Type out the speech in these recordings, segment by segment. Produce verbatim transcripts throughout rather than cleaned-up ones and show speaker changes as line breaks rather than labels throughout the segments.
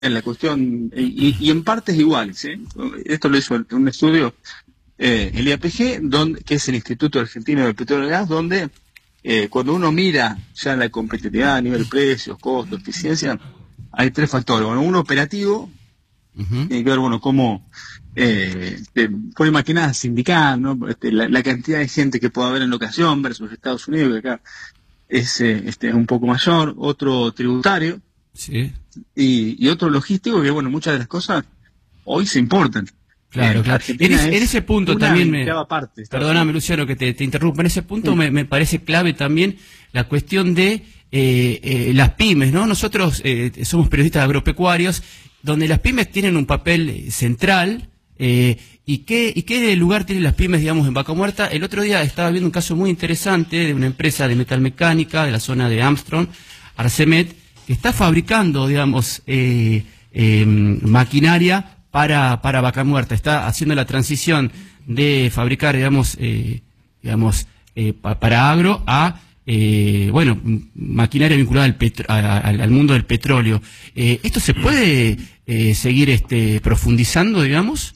en la cuestión, y, y en partes iguales, ¿eh? Esto lo hizo un estudio, eh, el I A P G, donde, que es el Instituto Argentino del Petróleo y Gas, donde eh, cuando uno mira ya la competitividad a nivel precios, costos, eficiencia, hay tres factores. Bueno, uno operativo, uh-huh. Tiene que ver, bueno, cómo eh, este, por más que nada sindical, ¿no? Este, la, la cantidad de gente que puede haber en locación versus Estados Unidos, que acá es eh, este, un poco mayor. Otro tributario,
sí.
y, y otro logístico, que bueno, muchas de las cosas hoy se importan.
Claro, eh, claro. En, es, en ese punto también me...
Parte,
perdóname, Luciano, que te, te interrumpa. En ese punto sí. me, me parece clave también la cuestión de eh, eh, las pymes, ¿no? Nosotros eh, somos periodistas agropecuarios, donde las pymes tienen un papel central. Eh, ¿y, qué, ¿Y qué lugar tienen las pymes, digamos, en Vaca Muerta? El otro día estaba viendo un caso muy interesante de una empresa de metalmecánica de la zona de Armstrong, Arcemet, que está fabricando, digamos, eh, eh, maquinaria para para Vaca Muerta. Está haciendo la transición de fabricar, digamos, eh, digamos eh, pa, para agro a, eh, bueno, maquinaria vinculada al, petro, a, al, al mundo del petróleo. Eh, ¿Esto se puede eh, seguir este profundizando, digamos?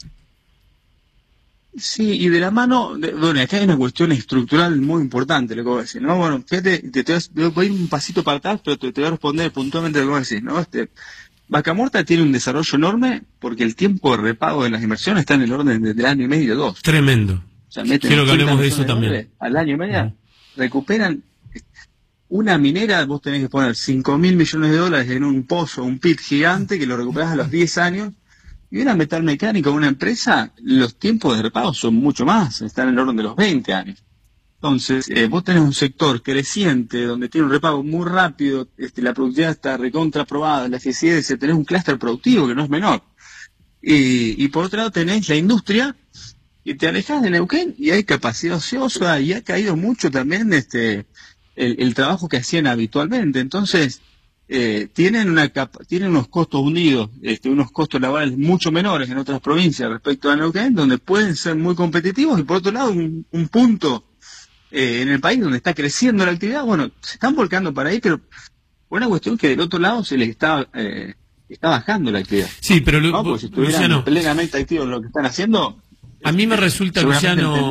Sí, y de la mano, de, bueno, acá hay una cuestión estructural muy importante, lo que voy a decir, ¿no? Bueno, fíjate, te, te voy, voy a ir un pasito para atrás, pero te, te voy a responder puntualmente lo que voy a decir, ¿no? Este, Vaca Muerta tiene un desarrollo enorme porque el tiempo de repago de las inversiones está en el orden de, del año y medio, dos.
Tremendo.
O sea,
quiero que hablemos de eso también.
Al año y medio, uh-huh. Recuperan una minera, vos tenés que poner cinco mil millones de dólares en un pozo, un pit gigante, que lo recuperás a los diez años. Y una metalmecánica, una empresa, los tiempos de repago son mucho más, están en el orden de los veinte años. Entonces, eh, vos tenés un sector creciente, donde tiene un repago muy rápido, este, la productividad está recontraprobada, la eficiencia, tenés un clúster productivo que no es menor. Y, y por otro lado tenés la industria, y te alejás de Neuquén, y hay capacidad ociosa, y ha caído mucho también este el, el trabajo que hacían habitualmente. Entonces, Eh, tienen una capa, tienen unos costos unidos, este, unos costos laborales mucho menores en otras provincias respecto a Neuquén, donde pueden ser muy competitivos, y por otro lado un, un punto eh, en el país donde está creciendo la actividad. Bueno, se están volcando para ahí, pero una cuestión que del otro lado se les está eh, está bajando la actividad.
Sí, pero
¿no? Porque si estuvieran Luciano, plenamente activos en lo que están haciendo,
a mí me resulta, Luciano,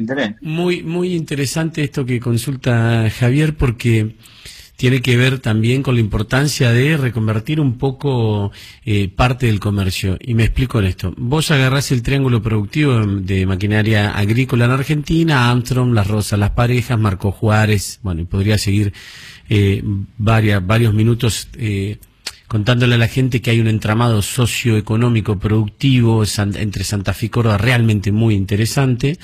muy muy interesante esto que consulta Javier, porque tiene que ver también con la importancia de reconvertir un poco eh, parte del comercio. Y me explico en esto. Vos agarrás el triángulo productivo de maquinaria agrícola en Argentina, Armstrong, Las Rosas, Las Parejas, Marco Juárez, bueno, y podría seguir eh, varias, varios minutos eh, contándole a la gente que hay un entramado socioeconómico productivo entre Santa Fe y Córdoba realmente muy interesante,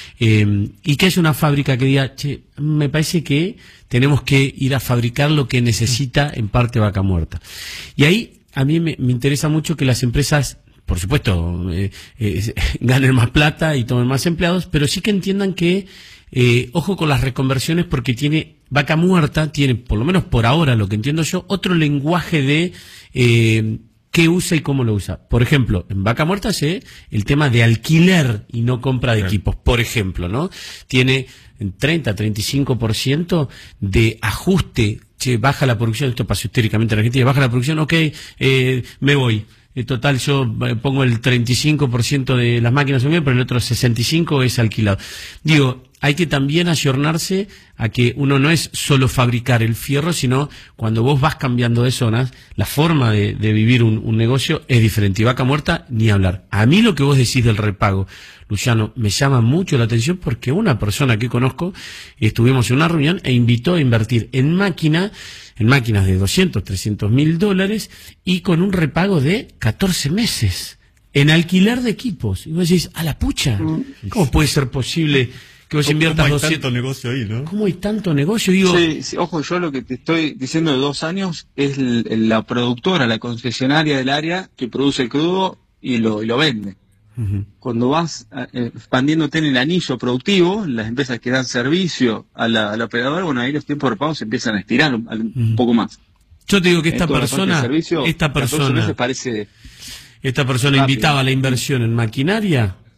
eh, y que es una fábrica que diga, che, me parece que tenemos que ir a fabricar lo que necesita en parte Vaca Muerta. Y ahí a mí me, me interesa mucho que las empresas, por supuesto, eh, eh, ganen más plata y tomen más empleados, pero sí que entiendan que, eh, ojo con las reconversiones, porque tiene Vaca Muerta, tiene, por lo menos por ahora, lo que entiendo yo, otro lenguaje de eh, qué usa y cómo lo usa. Por ejemplo, en Vaca Muerta sé el tema de alquiler y no compra de claro. equipos, por ejemplo, ¿no? Tiene treinta, treinta y cinco por ciento de ajuste, che, baja la producción, esto pasa históricamente en Argentina, baja la producción, ok, eh, me voy. En total yo pongo el treinta y cinco por ciento de las máquinas, pero el otro sesenta y cinco por ciento es alquilado. Digo, hay que también ayornarse a que uno no es solo fabricar el fierro, sino cuando vos vas cambiando de zonas, la forma de, de vivir un, un negocio es diferente. Y Vaca Muerta, ni hablar. A mí lo que vos decís del repago, Luciano, me llama mucho la atención, porque una persona que conozco, estuvimos en una reunión e invitó a invertir en máquina, en máquinas de doscientos, trescientos mil dólares, y con un repago de catorce meses, en alquiler de equipos. Y vos decís, a la pucha, ¿cómo puede ser posible que vos inviertas
¿Cómo hay
doscientos?
tanto negocio ahí, ¿no?
¿Cómo hay tanto negocio? Digo,
sí, sí, ojo, yo lo que te estoy diciendo de dos años es el, el, la productora, la concesionaria del área que produce el crudo y lo, y lo vende. Uh-huh. Cuando vas eh, expandiéndote en el anillo productivo, las empresas que dan servicio a la, a la operadora, bueno, ahí los tiempos de pago se empiezan a estirar un, un uh-huh. poco más.
Yo te digo que esta persona, servicio, esta persona,
parece
esta persona rápido. Invitaba a la inversión en maquinaria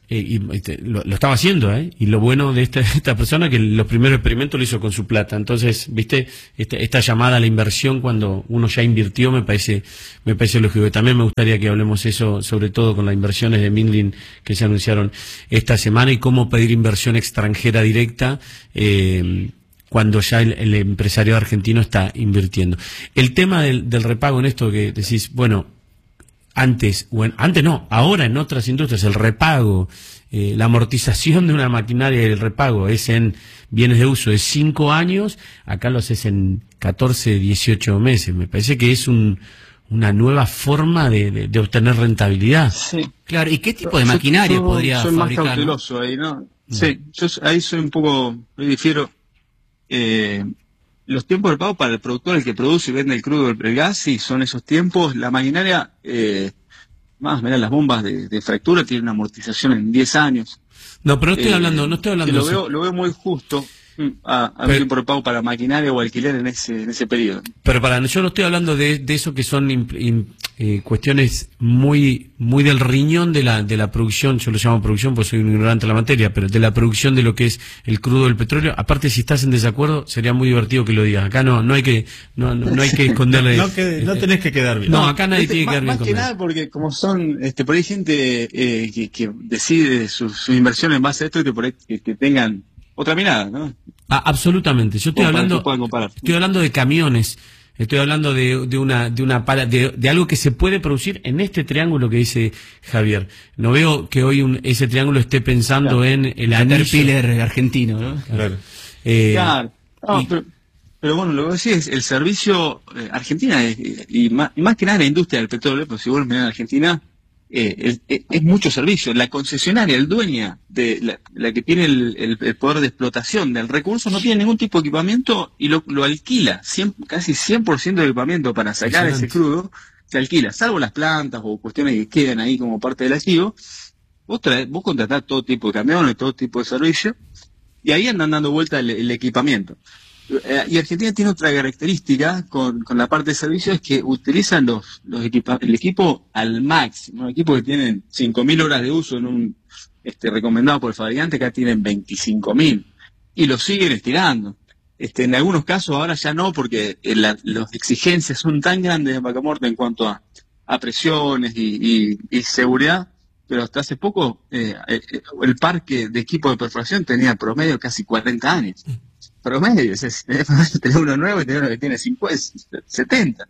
Eh, y este, lo, lo estaba haciendo, ¿eh? Y lo bueno de esta, esta persona que los primeros experimentos lo hizo con su plata. Entonces, viste, esta, esta llamada a la inversión cuando uno ya invirtió me parece, me parece lógico. Y también me gustaría que hablemos eso, sobre todo con las inversiones de Mindlin que se anunciaron esta semana y cómo pedir inversión extranjera directa, eh, cuando ya el, el empresario argentino está invirtiendo. El tema del, del repago en esto que decís, bueno, antes, bueno, antes no, ahora en otras industrias el repago, eh, la amortización de una maquinaria y el repago es en bienes de uso de cinco años, acá lo haces en catorce, dieciocho meses. Me parece que es un, una nueva forma de, de, de obtener rentabilidad.
Sí. Claro, ¿y qué tipo de maquinaria
yo, yo
podría
soy
fabricar?
Más cauteloso ahí, ¿no? No. Sí, yo ahí soy un poco, me difiero. Eh, Los tiempos de pago para el productor, el que produce y vende el crudo, el, el gas, sí, son esos tiempos. La maquinaria, eh, más, mirá, las bombas de, de fractura tienen una amortización en diez años.
No, pero no estoy eh, hablando, no estoy hablando
lo
de
veo,
eso.
Lo veo muy justo a, a un tiempo de pago para maquinaria o alquiler en ese en ese periodo.
Pero para yo no estoy hablando de, de eso que son imp, imp, eh, cuestiones muy muy del riñón de la de la producción. Yo lo llamo producción porque soy un ignorante de la materia, pero de la producción de lo que es el crudo del petróleo. Aparte, si estás en desacuerdo, sería muy divertido que lo digas. Acá no no hay que no no, no hay que esconderle.
no, que, no tenés que quedar bien.
No, no acá nadie este, tiene que quedar
más,
bien.
Más que nada porque como son este por ahí gente eh, que, que decide sus su inversiones en base a esto y que por ahí que, que tengan otra mirada, ¿no?
Ah, absolutamente. Yo estoy hablando, estoy hablando de camiones. Estoy hablando de, de una, de una pala, de, de algo que se puede producir en este triángulo que dice Javier. No veo que hoy un, ese triángulo esté pensando claro. en el
Caterpillar argentino, ¿no?
Claro. Eh, claro. No, y, pero, pero bueno, lo que decía es el servicio eh, Argentina es, y, más, y más que nada la industria del petróleo, pues si vos mirás a Argentina. Eh, es, es mucho servicio. La concesionaria, el dueña, de la, la que tiene el, el, el poder de explotación del recurso, no tiene ningún tipo de equipamiento y lo, lo alquila. cien, casi cien por ciento de equipamiento para sacar ese crudo se alquila, salvo las plantas o cuestiones que quedan ahí como parte del activo. Vos, traes, vos contratás todo tipo de camiones, todo tipo de servicio y ahí andan dando vuelta el, el equipamiento. Y Argentina tiene otra característica con, con la parte de servicios, es que utilizan los, los equipa, el equipo al máximo, equipos que tienen cinco mil horas de uso en un este recomendado por el fabricante, acá tienen veinticinco mil y lo siguen estirando. Este, en algunos casos ahora ya no, porque la, las exigencias son tan grandes en Vaca Muerta en cuanto a, a presiones y, y, y seguridad, pero hasta hace poco eh, el parque de equipos de perforación tenía promedio casi cuarenta años. Promedio, es, es, es, tener uno nuevo y tener uno que tiene cincuenta, setenta.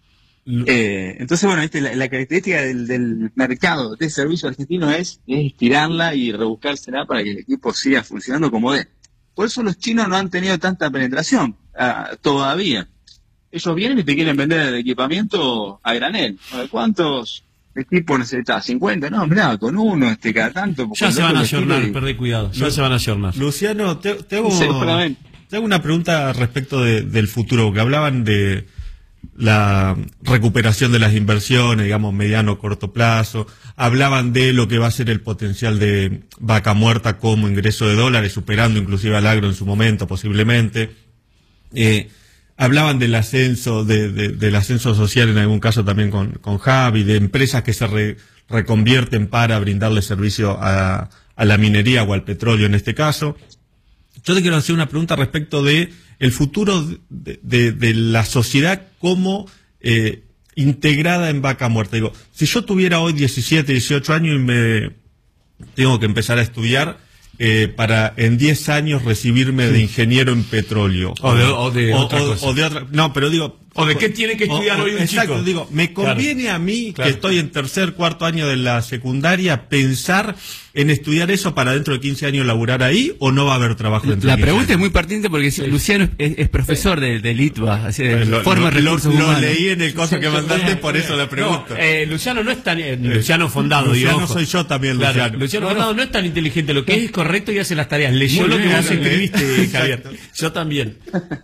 Eh, entonces, bueno, este, la, la característica del, del mercado de servicio argentino es, es estirarla y rebuscársela para que el equipo siga funcionando como debe. Por eso los chinos no han tenido tanta penetración uh, todavía. Ellos vienen y te quieren vender el equipamiento a granel. ¿Cuántos equipos necesitas? ¿cincuenta? No, mirá, con uno este cada tanto.
Ya se van a ayornar, y... perdé cuidado. Ya Lu se van a ayornar.
Luciano, te, te hago... Te hago una pregunta respecto de, del futuro, porque hablaban de la recuperación de las inversiones, digamos, mediano, corto plazo, hablaban de lo que va a ser el potencial de Vaca Muerta como ingreso de dólares, superando inclusive al agro en su momento, posiblemente. Eh, hablaban del ascenso, de, de, del ascenso social en algún caso también con, con Javi, de empresas que se re, reconvierten para brindarle servicio a, a la minería o al petróleo en este caso. Yo te quiero hacer una pregunta respecto de el futuro de, de, de la sociedad como eh, integrada en Vaca Muerta. Digo, si yo tuviera hoy diecisiete, dieciocho años y me tengo que empezar a estudiar eh, para en diez años recibirme sí. de ingeniero en petróleo.
O de, o de
o,
otra
o,
cosa.
O de otra, no, pero digo...
¿O de qué tiene que estudiar
o,
hoy un
exacto,
chico?
Digo, ¿me conviene claro. a mí, claro. que estoy en tercer, cuarto año de la secundaria, pensar en estudiar eso para dentro de quince años laburar ahí, o no va a haber trabajo dentro
La
de
pregunta
años?
es muy pertinente porque sí. Luciano es, es profesor de, de Litva, así de lo, forma
lo,
recursos
lo,
humanos.
Lo leí en el coso que mandaste, por eso la pregunto.
No, eh, Luciano no es tan... Eh, Luciano Fondado,
Luciano
digo,
soy yo también,
claro,
Luciano.
Luciano Fondado no es tan inteligente, lo que es correcto y hace las tareas. Leyó lo que vos escribiste, Javier. Yo también.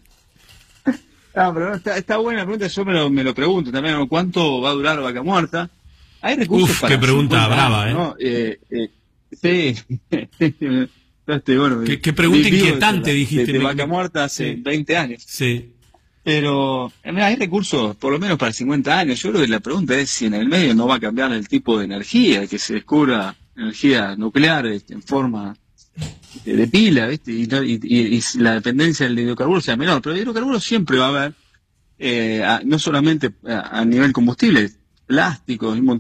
Ah, pero está, está buena la pregunta, yo me lo, me lo pregunto también, ¿cuánto va a durar Vaca Muerta? Hay recursos
Uf,
para
qué pregunta brava,
años, ¿no? eh. eh sí, este, bueno,
qué, qué pregunta inquietante
de,
dijiste.
De, de Vaca Muerta hace sí. veinte años.
Sí.
Pero, mira, hay recursos por lo menos para cincuenta años. Yo creo que la pregunta es si en el medio no va a cambiar el tipo de energía que se descubra en energía nuclear este, en forma de, de pila, ¿viste? Y, y, y, y la dependencia del hidrocarburo sea menor. Pero el hidrocarburo siempre va a haber, eh, a, no solamente a, a nivel combustible, plásticos y un montón